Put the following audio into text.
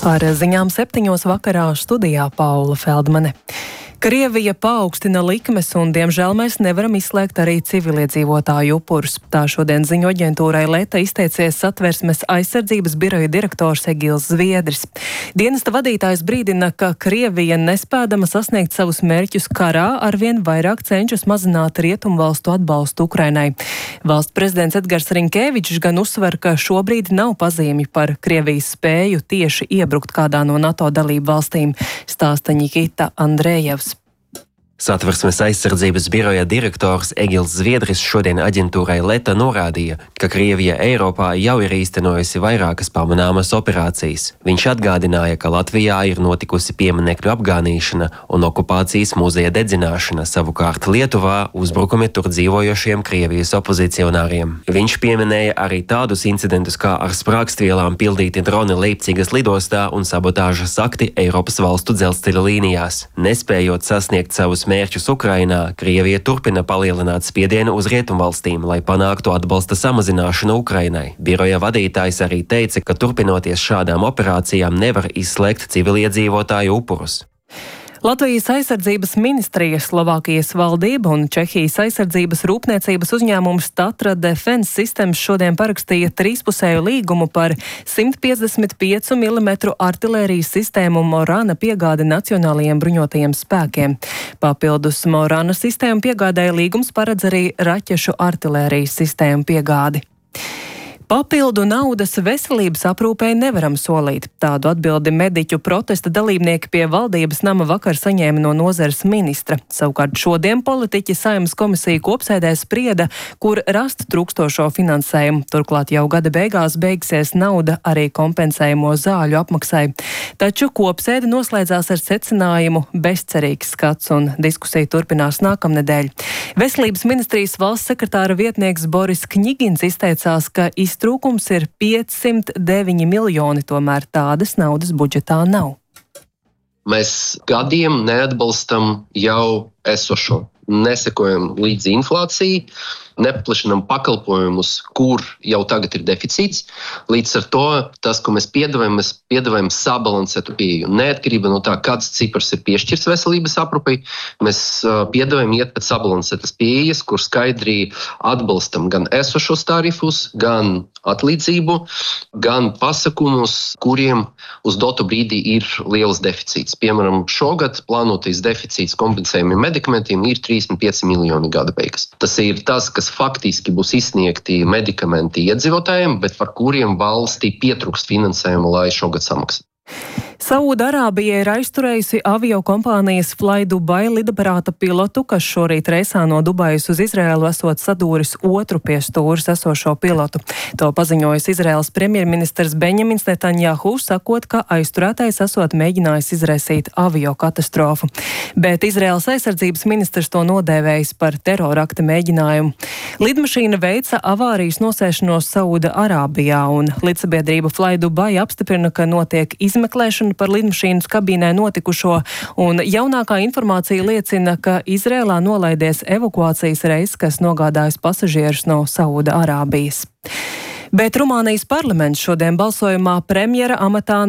Ar ziņām 7 vakarā studijā Paula Feldmane. Krievija paaugstina likmes un, diemžēl, mēs nevaram izslēgt arī civiliedzīvotāju upurus. Tā šodien ziņu aģentūrai Leta izteicies Satversmes aizsardzības biroja direktors Egils Zviedris. Dienesta vadītājs brīdina, ka Krievija, nespēdama sasniegt savus mērķus karā, arvien vairāk cenšas mazināt rietumvalstu atbalstu Ukrainai. Valsts prezidents Edgars Rinkēvičs gan uzsver, ka šobrīd nav pazīmi par Krievijas spēju tieši iebrukt kādā no NATO dalību valstīm, stāsta Nikita Andrejevs. Satversmes aizsardzības biroja direktors Egils Zviedris šodien aģentūrai Leta norādīja, ka Krievija Eiropā jau ir īstenojusi vairākas pamanāmas operācijas. Viņš atgādināja, ka Latvijā ir notikusi pieminekļu apgānīšana un okupācijas muzeja dedzināšana, savukārt Lietuvā uzbrukumi tur dzīvojošiem Krievijas opozicionāriem. Viņš pieminēja arī tādus incidentus, kā ar sprākstvielām pildīti droni Leipcigas lidostā un sabotāžas akti Eiropas valstu dzelzceļa līnijās. Nespējot sasniegt savus mērķus Ukrainā, Krievija turpina palielināt spiedienu uz rietumvalstīm, lai panāktu atbalsta samazināšanu Ukrainai. Biroja vadītājs arī teica, ka turpinoties šādām operācijām nevar izslēgt civiliedzīvotāju upurus. Latvijas aizsardzības ministrija, Slovākijas valdība un Čehijas aizsardzības rūpniecības uzņēmums Tatra Defense Systems šodien parakstīja trīspusēju līgumu par 155 mm artilērijas sistēmu Morana piegādi nacionālajiem bruņotajiem spēkiem. Papildus Morana sistēmu piegādēja līgums paredz arī raķešu artilērijas sistēmu piegādi. Papildu naudas veselības aprūpei nevaram solīt. Tādu atbildi mediķu protesta dalībnieki pie valdības nama vakar saņēma no nozares ministra. Savukārt šodien politiķi Saeimas komisija kopsēdē sprieda, kur rast trūkstošo finansējumu. Turklāt jau gada beigās beigsies nauda arī kompensējamo zāļu apmaksai. Taču kopsēde noslēdzās ar secinājumu bezcerīgs skats un diskusija turpinās nākamnedēļ. Veselības ministrijas valsts sekretāra vietnieks Boris Kņigins izteicās, ka iztrūkums ir 509 miljoni, tomēr tādas naudas budžetā nav. Mēs gadiem neatbalstam jau esošo. Nesekojam līdzi inflācijai, nepaplašinam pakalpojumus, kur jau tagad ir deficīts. Līdz ar to tas, ko mēs piedāvājam sabalansētu pieeju. Neatkarībā no tā, kāds cipars ir piešķirts veselības aprūpei, mēs piedāvājam iet pēc sabalansētas pieejas, kur skaidri atbalstam gan esošos tarifus, gan atlīdzību, gan pasakumus, kuriem uz dotu brīdī ir liels deficīts. Piemēram, šogad plānotais deficīts kompensējumiem medikamentiem ir 35 miljoni gada beigas. Tas ir tas, kas faktiski būs izsniegti medikamenti iedzīvotājiem, bet par kuriem valstī pietrūkst finansējumu, lai šogad samaksātu. Saūda-Arābija ir aizturējusi aviokompānijas Fly Dubai lidaparāta pilotu, kas šorīt reisā no Dubajas uz Izraēlu esot sadūris otru pie stūres esošo pilotu. To paziņojis Izraēlas premjerministrs Benjamins Netanjahu, sakot, ka aizturētais esot mēģinājis izraisīt aviokatastrofu. Bet Izraēlas aizsardzības ministrs to nodēvējis par terorakta mēģinājumu. Lidmašīna veica avārijas nosēšanos Saūda-Arābijā, un lidsabiedrība Fly Dubai apstiprina, ka notiek izmeklēšana par lidmašīnas kabīnē notikušo, un jaunākā informācija liecina, ka Izrēlā nolaidies evakuācijas reiss, kas nogādājas pasažierus no Saūda-Arābijas. Bet Rumānijas parlaments šodien balsojumā premjera amatā